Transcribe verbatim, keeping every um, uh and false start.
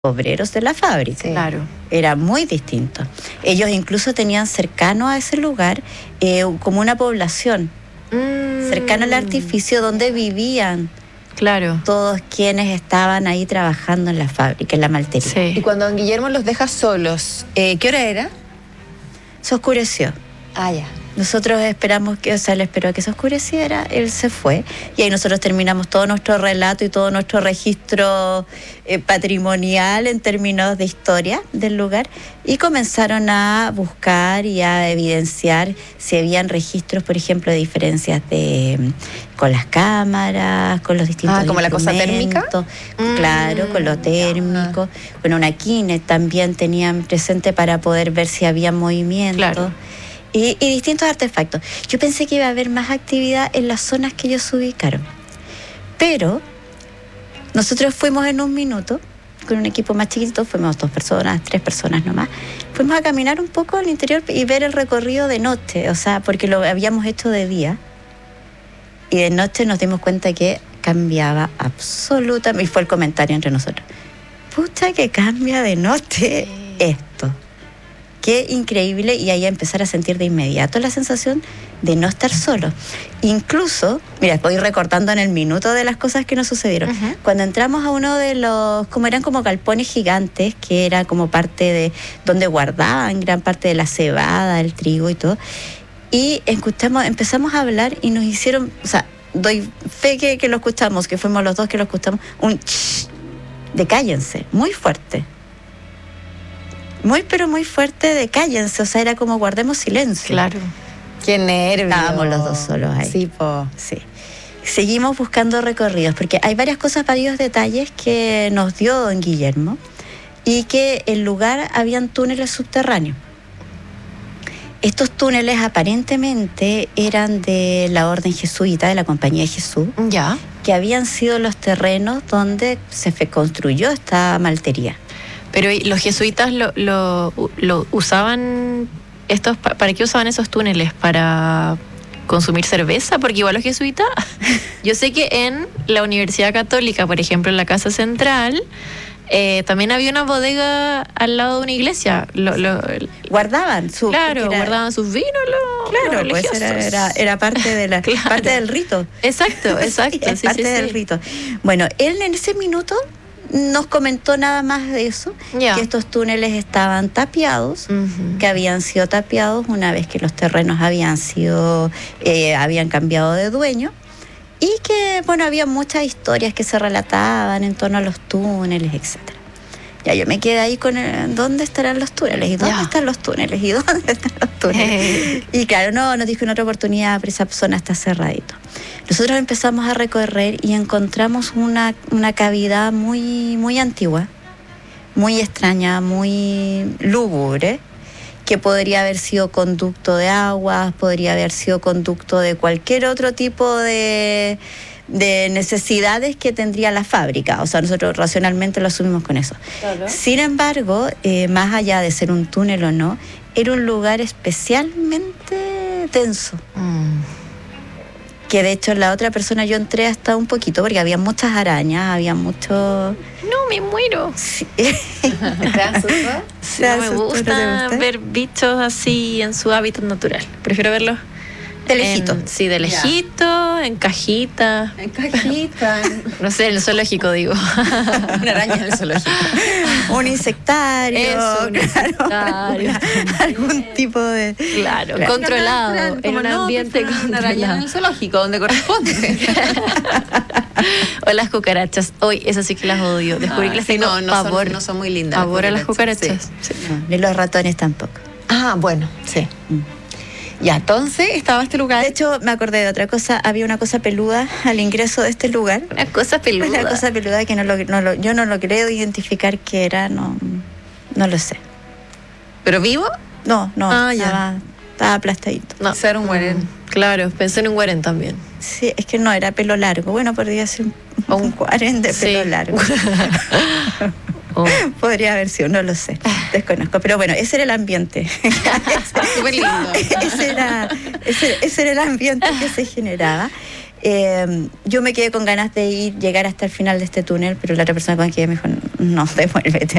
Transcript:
obreros de la fábrica. Sí. Claro. Era muy distinto. Ellos incluso tenían cercano a ese lugar eh, como una población, mm. cercano al artificio donde vivían. Claro. Todos quienes estaban ahí trabajando en la fábrica, en la maltería. Sí. Y cuando don Guillermo los deja solos, eh, ¿qué hora era? Se oscureció. Ah, ya. Nosotros esperamos que, o sea, él esperó a que se oscureciera, él se fue, y ahí nosotros terminamos todo nuestro relato y todo nuestro registro eh, patrimonial en términos de historia del lugar, y comenzaron a buscar y a evidenciar si habían registros, por ejemplo, de diferencias de con las cámaras, con los distintos ah, ¿como la cosa térmica? Claro, mm, con lo térmico. Ah. Bueno, una Kinect también tenían presente para poder ver si había movimiento. Claro. Y, y distintos artefactos. Yo pensé que iba a haber más actividad en las zonas que ellos ubicaron. Pero nosotros fuimos en un minuto, con un equipo más chiquito, fuimos dos personas, tres personas nomás. Fuimos a caminar un poco al interior y ver el recorrido de noche, o sea, porque lo habíamos hecho de día. Y de noche nos dimos cuenta que cambiaba absolutamente, y fue el comentario entre nosotros. Pucha que cambia de noche sí. esto. Qué increíble, y ahí a empezar a sentir de inmediato la sensación de no estar solo. Incluso, mira, voy recortando en el minuto de las cosas que nos sucedieron. Uh-huh. Cuando entramos a uno de los, como eran como galpones gigantes, que era como parte de donde guardaban gran parte de la cebada, el trigo y todo, y escuchamos, empezamos a hablar y nos hicieron, o sea, doy fe que, que lo escuchamos, que fuimos los dos que lo escuchamos, un shh, de cállense, muy fuerte. Muy, pero muy fuerte de cállense, o sea, era como guardemos silencio. Claro. Qué nervios. Estábamos los dos solos ahí. Sí, po. Sí. Seguimos buscando recorridos, porque hay varias cosas, varios detalles que nos dio don Guillermo, y que en lugar habían túneles subterráneos. Estos túneles aparentemente eran de la orden jesuita, de la Compañía de Jesús, ya. que habían sido los terrenos donde se construyó esta maltería. Pero los jesuitas lo, lo, lo usaban, estos, ¿para qué usaban esos túneles? ¿Para consumir cerveza? Porque igual los jesuitas, yo sé que en la Universidad Católica, por ejemplo, en la Casa Central, eh, también había una bodega al lado de una iglesia. Lo, lo, guardaban su Claro, era, guardaban sus vinos los, claro, los pues religiosos. Era, era, era parte de la claro. parte del rito. Exacto, exacto. sí, es sí, parte sí, del sí. rito. Bueno, él en ese minuto nos comentó nada más de eso, yeah. que estos túneles estaban tapiados, uh-huh. que habían sido tapiados una vez que los terrenos habían sido, eh, habían cambiado de dueño, y que, bueno, había muchas historias que se relataban en torno a los túneles, etcétera. Ya yo me quedé ahí con el, ¿dónde estarán los túneles? ¿Y dónde yeah. están los túneles? ¿Y dónde están los túneles? Hey. Y claro, no, nos dijo en otra oportunidad, pero esa zona está cerradito. Nosotros empezamos a recorrer y encontramos una, una cavidad muy, muy antigua, muy extraña, muy lúgubre, que podría haber sido conducto de aguas, podría haber sido conducto de cualquier otro tipo de, de necesidades que tendría la fábrica. O sea, nosotros racionalmente lo asumimos con eso. Claro. Sin embargo, eh, más allá de ser un túnel o no, era un lugar especialmente denso. Mm. Que de hecho la otra persona yo entré hasta un poquito porque había muchas arañas, había mucho... No, me muero. Sí. ¿Te asustó? Sí, no me gusta, gusta ver bichos así en su hábitat natural. Prefiero verlos de lejito. En, sí, de lejito, yeah. en cajita. En cajita. No sé, en el zoológico digo. Una araña en el zoológico. Un insectario. Eso, un insectario. Una, algún tipo de... Claro, claro. controlado. Plan, plan, en un no, ambiente controlado. Una araña en el zoológico, donde corresponde. O las cucarachas. Hoy, esas sí que las odio. Descubrí que les tengo no, no pavor. Son, no son muy lindas. Pavor a las cucarachas. Sí. Sí. No, ni los ratones tampoco. Ah, bueno, sí. Mm. Ya, entonces estaba este lugar. De hecho, me acordé de otra cosa. Había una cosa peluda al ingreso de este lugar. Una cosa peluda. Una cosa peluda que no lo, no lo, yo no lo creo identificar qué era, no, no lo sé. ¿Pero vivo? No, no. Ah, estaba, ya. Estaba aplastadito. No, ser un güeren. Mm, claro, pensé en un güeren también. Sí, es que no, era pelo largo. Bueno, podría ser un, un güeren de pelo sí. largo. Oh. Podría haber sido, no lo sé, desconozco. Pero bueno, ese era el ambiente. Súper lindo. ese, era, ese, ese era el ambiente que se generaba. Eh, yo me quedé con ganas de ir, llegar hasta el final de este túnel, pero la otra persona con quien me dijo, no, devuélvete.